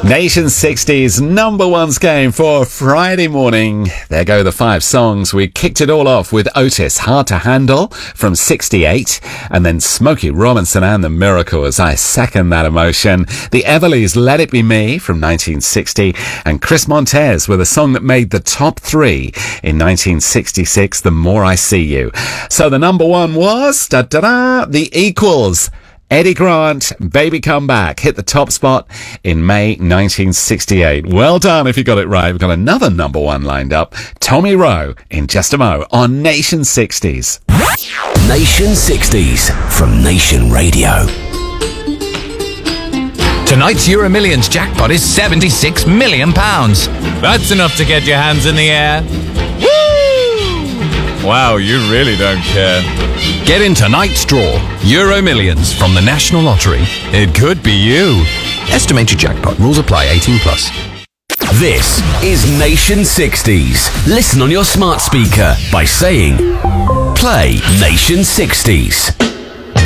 Nation 60's number one game for Friday morning. There go the 5 songs. We kicked it all off with Otis, Hard to Handle from 68, and then Smokey Robinson and the Miracles, I Second That Emotion. The Everlys, Let It Be Me from 1960, and Chris Montez with a song that made the top 3 in 1966, The More I See You. So the number one was, The Equals. Eddie Grant, Baby Come Back, hit the top spot in May 1968. Well done if you got it right. We've got another number one lined up. Tommy Rowe in just a mo on Nation 60s. Nation 60s from Nation Radio. Tonight's Euro Millions jackpot is £76 million. That's enough to get your hands in the air. Woo! Wow, you really don't care. Get in tonight's draw. Euro Millions from the National Lottery. It could be you. Estimated jackpot. Rules apply. 18+. This is Nation 60s. Listen on your smart speaker by saying, play Nation 60s.